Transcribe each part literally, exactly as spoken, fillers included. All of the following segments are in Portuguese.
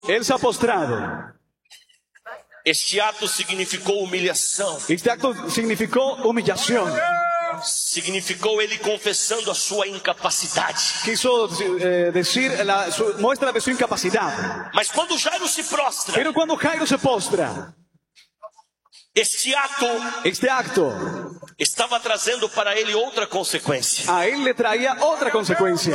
Él se ha postrado. Este ato significou humilhação. Este acto significó humillación. Significou ele confessando a sua incapacidade. Quiso eh, decir la su, muestra de su incapacidad. Mas quando Jairo se prostra, Pero cuando Jairo se postra, este ato este acto estava trazendo para ele outra consequência. a él le traía otra consecuencia.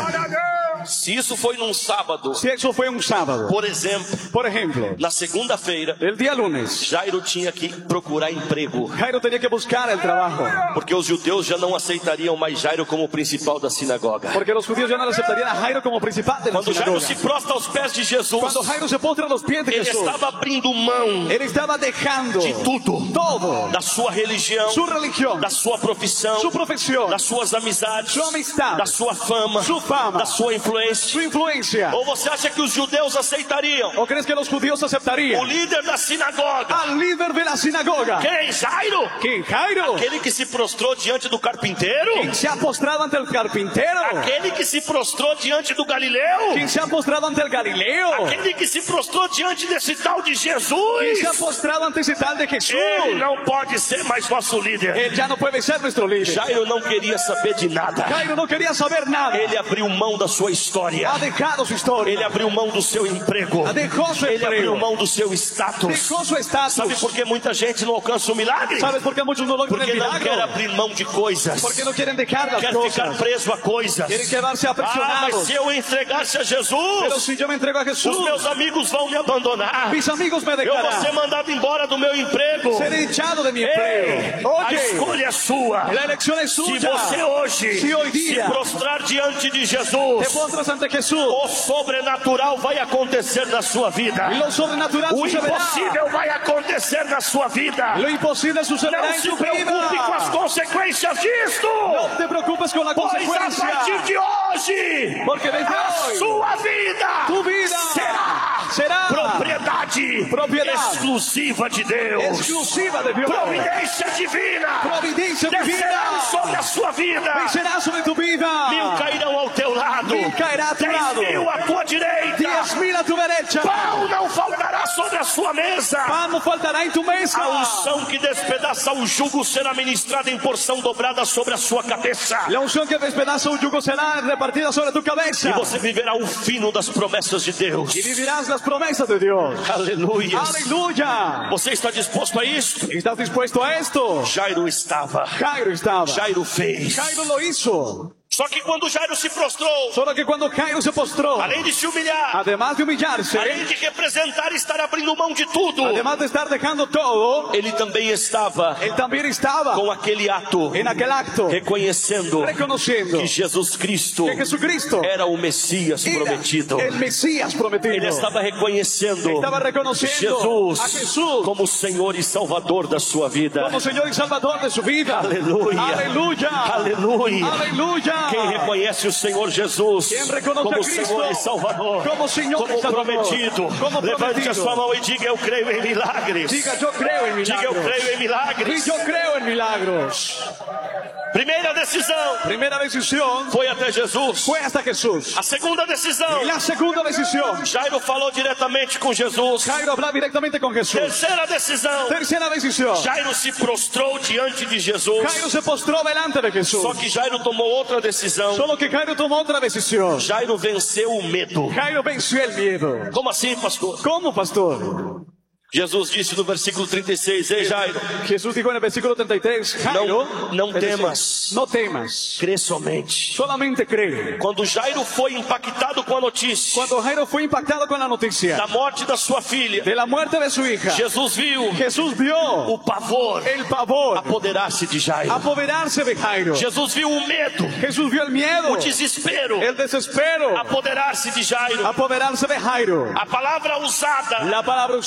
Se isso foi num sábado, Si eso fue un sábado, por exemplo, por ejemplo, na segunda-feira, el día lunes, Jairo tinha que procurar emprego, Jairo tenía que buscar el trabajo, porque os judeus já não aceitariam mais Jairo como principal da sinagoga. porque los judíos ya no le aceptarían a Jairo como principal de la Quando Jairo sinagoga. se prostra aos pés de Jesus, Cuando Jairo se postra a los pies de ele Jesús, estava abrindo mão él estaba dejando de tudo, todo, da sua religião, su religión, da sua profissão, su profesión, das suas amizades, su amistad, da sua fama, su fama, da sua influência. su influencia. Ou você acha que os judeus aceitariam ¿O crees que los judíos o aceptarían líder da sinagoga? al líder de la sinagoga? Quem? Jairo? ¿Quién? Jairo. Aquele que se prostrou diante do carpinteiro? ¿Quién se ha postrado ante el carpintero? Aquele que se prostrou diante do Galileu? ¿Quién se ha postrado ante el Galileo? Aquele que se prostrou diante desse tal de ¿Quién se ha Jesus? postrado ante ese tal de Jesús? Ele não pode ser mais nosso líder. Él ya no puede ser nuestro líder. Jairo não queria saber de nada. Jairo no quería saber nada. Ele abriu mão da sua história. Ha dejado su historia. Ele abriu mão do seu emprego. Dejó su Ele abriu empleo. mão do seu status. Dejó su estatus. Sabe por que muita gente não alcança o milagre? ¿Sabes por qué muchos no logran Porque el não quer milagro? abrir mão de coisas. Porque no quieren dejar las Quer ficar cosas. preso a coisas. Quieren quedarse Ah, mas aprisionados. se eu entregasse a Pero Jesus, si yo me entrego a Jesús, os meus amigos vão me abandonar. mis amigos me Eu vou ser dejarán. mandado embora do meu emprego. Seré echado de mi Ei, empleo. a Oye, escolha é sua. la elección es Se suya. você hoje Se hoy se día prostrar diante de te Jesus, postras ante Jesús, o sobrenatural vai acontecer na sua vida. y lo sobrenatural O sucederá. impossível vai acontecer na sua vida. Lo imposible sucederá Não en se tu preocupe com as vida. consequências disto. No te preocupes con la Pois a consecuencia. partir de hoje, Porque desde a hoy, sua vida tu vida será será propriedade Propriedade exclusiva de Deus. exclusiva de Dios. Providência divina Providencia descerá divina. sobre a sua vida. Vencerá sobre tu vida. Mil cairão ao teu lado, Mil cairá a tu dez lado. mil à tua direita. Diez mil a tu derecha. Pão não faltará sobre a sua mesa. Pan no faltará en tu mesa. A unção que despedaça o jugo será ministrada em porção dobrada sobre a sua cabeça. La unción que despedaza un yugo será repartida sobre tu cabeza. E você viverá o fino das promessas de Deus. Y vivirás las promesas de Dios. Aleluia. Aleluya. Você está disposto a isso? ¿Estás dispuesto a esto? Jairo estava. Jairo estaba. Jairo fez. Jairo lo hizo. Só que quando Jairo se prostrou, Solo que cuando Jairo se postró, além de se humilhar, además de humillarse, além de representar e estar abrindo mão de tudo, además de estar dejando todo, ele também estava él también estaba com aquele ato, en aquel acto, reconhecendo reconociendo que Jesus Cristo que Jesucristo era o Messias era prometido. el Mesías prometido. Ele estava reconhecendo Estaba reconociendo Jesus a Jesús como Senhor e Salvador da sua vida. como Señor y Salvador de su vida. Aleluia. Aleluya. Aleluia. Aleluya. Quem reconhece o Senhor Jesus Quem reconoce como a Cristo Senhor e Salvador, como Senhor como e Salvador, prometido, como levante prometido. a sua mão e diga: eu creio em milagres. Diga, yo creo en Diga: eu milagros. creio em milagres. Y yo creo en milagros. Primeira decisão Primera decisión foi até Jesus. fue hasta Jesús. A segunda decisão, Y la segunda decisión, Jairo falou diretamente com Jesus. Jairo hablaba directamente con Jesús. Terceira decisão, Tercera decisión, Jairo se prostrou diante de Jesus. Jairo se postró delante de Jesús. Só que Jairo tomou outra decisão. Solo que Jairo tomó otra decisión. Jairo venceu o medo. Jairo venció el miedo. Como assim, pastor? ¿Cómo, pastor? Jesus disse no versículo trinta e seis: Ei, Jairo, Jesús dijo en el versículo treinta y tres, Jairo, Não- não es decir, temas. no temas, crê somente. solamente cree. Quando Jairo foi impactado com a notícia Cuando Jairo fue impactado con la noticia da morte da sua filha, de la muerte de su hija, Jesus viu Jesús vio o pavor el pavor apoderar-se de Jairo. apoderarse de Jairo. Jesus viu o medo, Jesús vio el miedo, o desespero el desespero apoderar-se de Jairo. apoderarse de Jairo. A palavra usada La palabra usada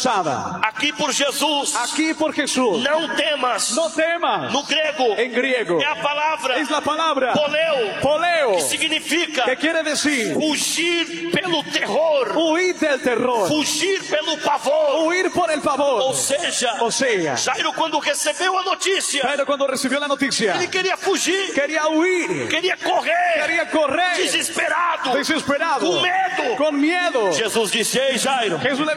Aqui por Jesus. Aquí por Jesús. Não temas. No temas. No grego. En griego. É a palavra. Es la palabra. Poleu. Poleo. Que significa. Que quiere decir. Fugir pelo terror. Huir del terror. Fugir pelo pavor. Huir por el favor. Ou seja. O sea. Jairo, quando recebeu a notícia. Pero cuando recibió la noticia. Ele queria fugir. Quería huir. Queria correr. Quería correr. Desesperado. Desesperado. Com medo. Con miedo. Jesus disse: Ei, Jairo. Jesús le